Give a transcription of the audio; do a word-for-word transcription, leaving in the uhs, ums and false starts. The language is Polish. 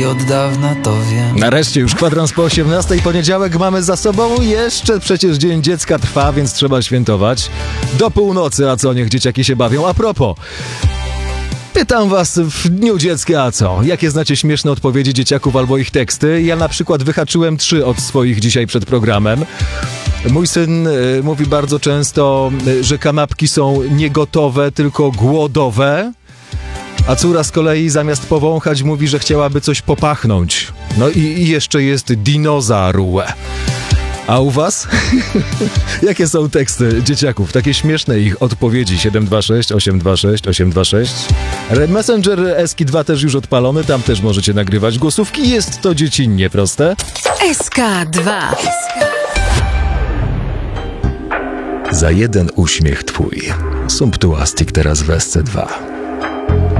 i od dawna to wiem. Nareszcie już kwadrans po osiemnastej, poniedziałek mamy za sobą. Jeszcze przecież Dzień Dziecka trwa, więc trzeba świętować do północy, a co, niech dzieciaki się bawią. A propos, pytam was w Dniu Dziecka, a co? Jakie znacie śmieszne odpowiedzi dzieciaków albo ich teksty? Ja na przykład wyhaczyłem trzy od swoich dzisiaj przed programem. Mój syn y, mówi bardzo często, y, że kanapki są nie gotowe, tylko głodowe. A córa z kolei zamiast powąchać mówi, że chciałaby coś popachnąć. No i, i jeszcze jest dinozaur. A u was? Jakie są teksty dzieciaków? Takie śmieszne ich odpowiedzi. siedem dwa sześć osiem dwa sześć osiem dwa sześć. Messenger S K dwa też już odpalony, tam też możecie nagrywać głosówki. Jest to dziecinnie proste. S K dwa. Za jeden uśmiech twój. Sumptuastik teraz w S C dwa.